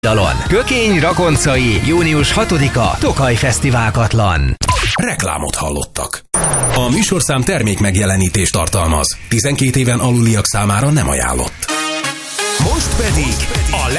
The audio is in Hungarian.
dalon. Kökény Rakoncai, június 6-a, Tokaj Fesztiválkatlan. Reklámot hallottak. A műsorszám termék megjelenítést tartalmaz. 12 éven aluliak számára nem ajánlott. Most pedig a